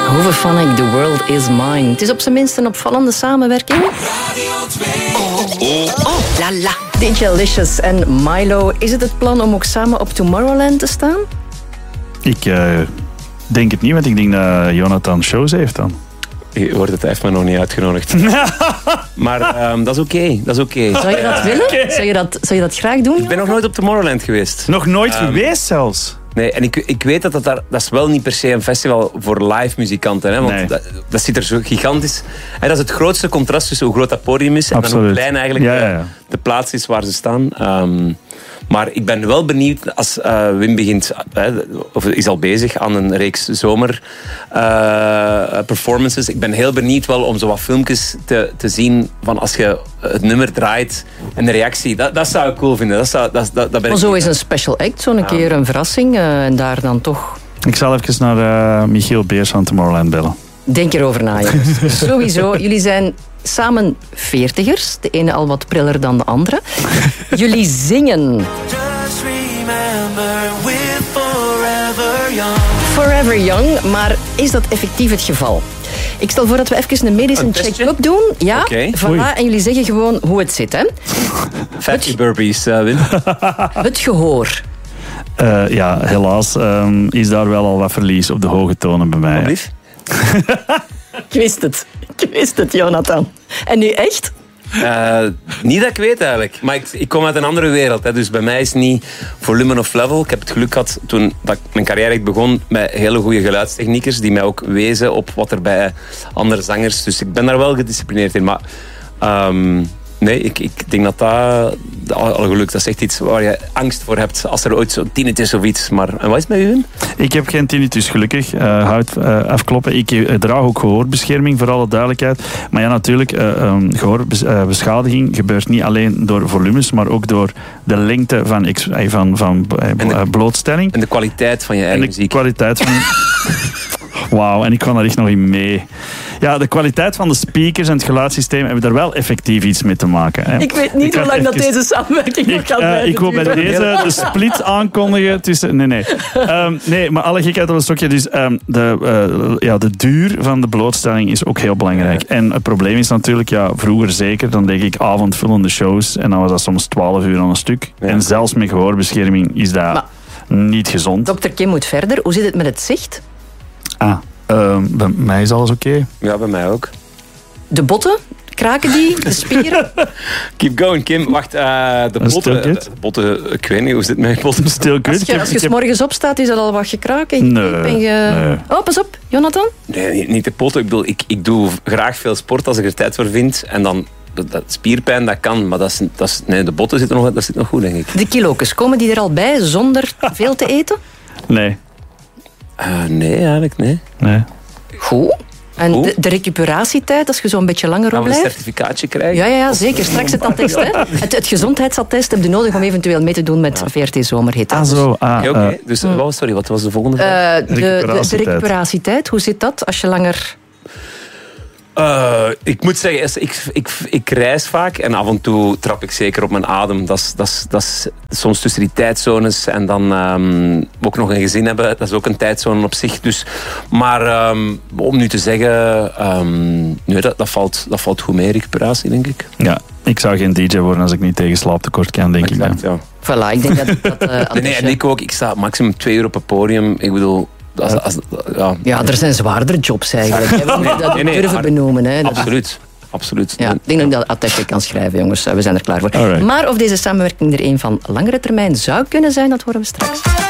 Hoeve Phonic, The World Is Mine. Het is op zijn minst een opvallende samenwerking. La la. DJ Licious en Milo. Is het plan om ook samen op Tomorrowland te staan? Ik denk het niet, want ik denk dat Jonathan shows heeft dan. Je hoort het, hij heeft me nog niet uitgenodigd. Maar dat is oké. Dat is oké. Zou je dat willen? Zou je dat graag doen? Ik ben nog nooit op Tomorrowland geweest. Nog nooit geweest zelfs? Nee, en ik weet dat is wel niet per se een festival voor live muzikanten. Hè, want Nee. dat ziet er zo gigantisch. En dat is het grootste contrast tussen hoe groot dat podium is en dan hoe klein eigenlijk de plaats is waar ze staan. Maar ik ben wel benieuwd als Wim begint, of is al bezig aan een reeks zomer performances. Ik ben heel benieuwd wel om zo wat filmpjes te zien van als je het nummer draait en de reactie. Dat zou ik cool vinden. Dat ben Maar zo is een special act, zo'n keer een verrassing en daar dan toch... Ik zal even naar Michiel Beers van Tomorrowland bellen. Denk erover na, jongens. Sowieso, jullie zijn samen 40ers. De ene al wat priller dan de andere. Jullie zingen. Forever Young, maar is dat effectief het geval? Ik stel voor dat we even een medische check-up doen. Ja, Oké. voilà, en jullie zeggen gewoon hoe het zit, hè? Fatty burpees, Wim. Het gehoor. Ja, helaas is daar wel al wat verlies op de hoge tonen bij mij. Lief? Ik wist het, Jonathan. En nu echt? Niet dat ik weet eigenlijk. Maar ik kom uit een andere wereld. Hè. Dus bij mij is het niet volume of level. Ik heb het geluk gehad toen dat mijn carrière begon met hele goede geluidstechniekers die mij ook wezen op wat er bij andere zangers. Dus ik ben daar wel gedisciplineerd in. Maar nee, ik denk dat al geluk, dat is echt iets waar je angst voor hebt als er ooit zo'n tinnitus of iets. Maar en wat is het met u, Wim? Ik heb geen tinnitus, gelukkig. Houd afkloppen. Ik draag ook gehoorbescherming, voor alle duidelijkheid. Maar ja, natuurlijk, gehoorbeschadiging gebeurt niet alleen door volumes, maar ook door de lengte van blootstelling. En de kwaliteit van je eigen muziek. En de kwaliteit van... Wauw, en ik kan daar echt nog in mee. Ja, de kwaliteit van de speakers en het geluidssysteem hebben daar wel effectief iets mee te maken. Hè. Ik weet niet hoe lang dat deze samenwerking nog gaat blijven. Ik wil bij deze de split aankondigen tussen... Nee. Nee, maar alle gekheid op een stokje. Dus de duur van de blootstelling is ook heel belangrijk. En het probleem is natuurlijk, vroeger zeker, dan denk ik avondvullende shows. En dan was dat soms 12 uur aan een stuk. Ja. En zelfs met gehoorbescherming is dat niet gezond. Dr. Kim moet verder. Hoe zit het met het zicht? Bij mij is alles oké. Ja, bij mij ook. De botten? Kraken die? De spieren? Keep going, Kim. Wacht, de botten... Ik weet niet, hoe zit het met je botten? Als je 's morgens opstaat, is dat al wat gekraken? Nee. Oh, pas op, Jonathan. Nee, niet de potten. Ik bedoel, ik doe graag veel sport als ik er tijd voor vind. En dan... Dat spierpijn, dat kan, maar de botten zitten nog goed, denk ik. De kilo's, komen die er al bij zonder veel te eten? Nee. Nee, eigenlijk nee. Goed. En de recuperatietijd, als je zo'n beetje langer op blijft? Gaan we een certificaatje krijgen? Ja, zeker. Straks het attest. Hè. Het gezondheidsattest heb je nodig om eventueel mee te doen met VRT Zomerhit. Oké. Dus wat was de volgende vraag? De recuperatietijd, hoe zit dat als je langer... Ik moet zeggen, ik reis vaak en af en toe trap ik zeker op mijn adem. Dat is soms tussen die tijdzones en dan ook nog een gezin hebben. Dat is ook een tijdzone op zich. Dus, maar om nu te zeggen, nee, dat valt goed mee, recuperatie, denk ik. Ja, ik zou geen DJ worden als ik niet tegen slaaptekort kan, denk ik. Ja. Voilà, ik denk dat nee, en ik ook. Ik sta maximum 2 uur op het podium. Ik bedoel... er zijn zwaardere jobs eigenlijk. We moeten dat durven benoemen. Hè. Absoluut. Ja, ik denk dat ik dat attestje kan schrijven, jongens. We zijn er klaar voor. Alright. Maar of deze samenwerking er een van langere termijn zou kunnen zijn, dat horen we straks.